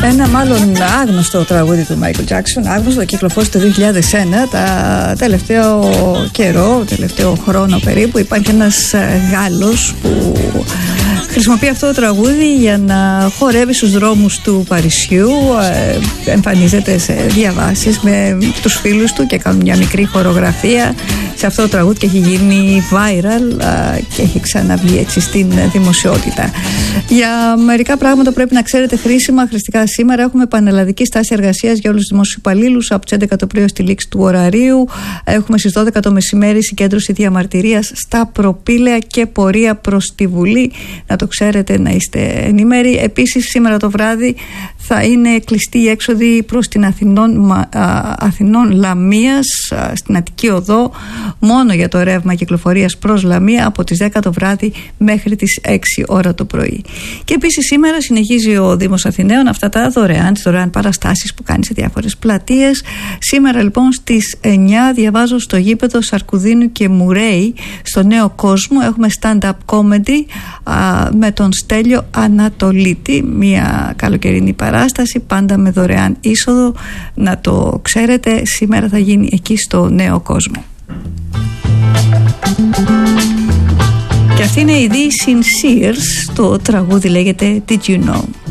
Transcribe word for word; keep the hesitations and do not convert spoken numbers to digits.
Ένα μάλλον άγνωστο τραγούδι του Michael Jackson, άγνωστο, κυκλοφόρησε το δύο χιλιάδες ένα. Τα τελευταίο καιρό, τελευταίο χρόνο περίπου, υπάρχει ένας Γάλλος που χρησιμοποιεί αυτό το τραγούδι για να χορεύει στους δρόμους του Παρισιού. ε, εμφανίζεται σε διαβάσεις με τους φίλους του και κάνουν μια μικρή χορογραφία σε αυτό το τραγούδι και έχει γίνει viral ε, και έχει ξαναβγεί έτσι στην δημοσιότητα. Για μερικά πράγματα πρέπει να ξέρετε χρήσιμα χρηστικά σήμερα. Έχουμε πανελλαδική στάση εργασίας για όλους τους δημόσιους υπαλλήλους από τις έντεκα το πρωί στη λήξη του ωραρίου. Έχουμε στις δώδεκα το μεσημέρι συγκέντρωση διαμαρτυρίας στα προπήλαια και πορεία προς τη Βουλή. Να το ξέρετε, να είστε ενήμεροι. Επίσης σήμερα το βράδυ θα είναι κλειστή η έξοδη προς την Αθηνών, Αθηνών Λαμίας στην Αττική Οδό μόνο για το ρεύμα κυκλοφορίας προς Λαμία από τις δέκα το βράδυ μέχρι τις έξι ώρα το πρωί. Και επίσης σήμερα συνεχίζει ο Δήμος Αθηναίων αυτά τα δωρεάν, τις δωρεάν παραστάσεις που κάνει σε διάφορες πλατείες. Σήμερα λοιπόν στις εννιά διαβάζω στο γήπεδο Σαρκουδίνου και Μουρέη στο Νέο Κόσμο έχουμε stand-up comedy α, με τον Στέλιο Ανατολίτη, μια καλοκαιρινή παράσταση πάντα με δωρεάν είσοδο, να το ξέρετε, σήμερα θα γίνει εκεί στο Νέο Κόσμο. Και αυτή είναι η The Sinceres, το τραγούδι λέγεται Did You Know.